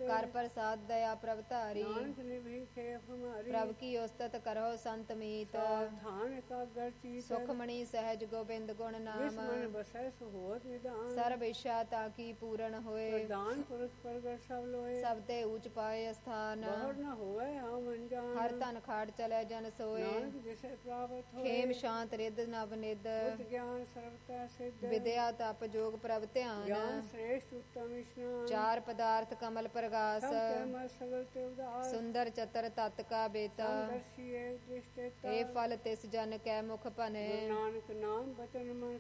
ਕਰ ਪ੍ਰਸਾਦ ਦਇਆ ਪ੍ਰਭ ਧਾਰੀ नानक निभि खेप हमारी ਪ੍ਰਭ ਕੀ ਉਸਤਤ ਕਰੋ ਸੰਤ ਮੀਤ सावधान एकाग्र चित ਸੁਖਮਣੀ ਸਹਿਜ ਗੋਬਿੰਦ ਗੁਣ विष ਨਾਮ मन बसै सुहोत निदान ਸਰਬ ਇੱਛਾ ਤਾਂ ਕੀ ਪੂਰਨ ਹੋਏ प्रदान पुरुष प्रगट सब लोए ਸਭ ਤੇ ਉੱਚ ਪਾਏ ਅਸਥਾਨ बहुर न होए हम अनजान ਹਰ ਧਨ ਖਾੜ ਚਲੇ ਜਨ ਸੋਏ नानक जिसे प्राप्त होए ਖੇਮ ਸ਼ਾਂਤ ਰਿੱਧ ਨਵ ਨਿਧ बुद्ध ज्ञान सर्वता सिद्ध ਵਿਦਿਆ ਤਪ ਜੋਗ ਪ੍ਰਭ ਧਿਆਨ ज्ञान श्रेष्ठ उत्तम स्नान ਚਾਰ ਪਦਾਰਥ ਕਮਲ ਪ੍ਰਗਾਸ सब कर्म सगल ते उदास ਸੁੰਦਰ ਚਤਰ ਤਤ ਕਾ ਬੇਤਾ समदर्शी एक दृष्टि ਇਹ ਫਲ ਤਿਸ ਜਨ ਕੈ ਮੁਖ ਭਨੇ नानक नाम वचन मन